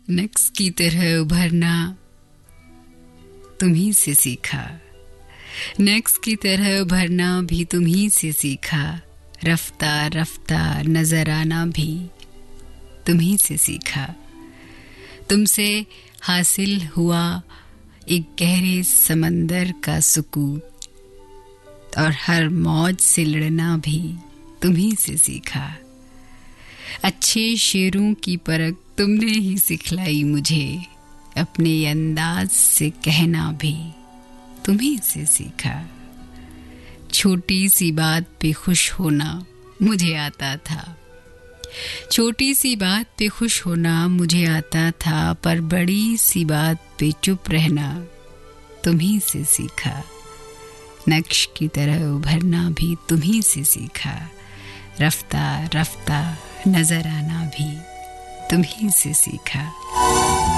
नक्श की तरह उभरना तुम्ही से सीखा, नक्श की तरह उभरना भी तुम्ही से सीखा, रफ्ता रफ्ता नजर आना भी तुम्ही से सीखा। तुमसे हासिल हुआ एक गहरे समंदर का सुकून, और हर मौज से लड़ना भी तुम्ही से सीखा। अच्छे शेरों की परख तुमने ही सिखलाई मुझे, अपने अंदाज से कहना भी तुम्ही से सीखा। छोटी सी बात पे खुश होना मुझे आता था, छोटी सी बात पे खुश होना मुझे आता था, पर बड़ी सी बात पे चुप रहना तुम्ही से सीखा। नक्श की तरह उभरना भी तुम्ही से सीखा, रफ्ता रफ्ता नजर आना भी तुम्ही से सीखा।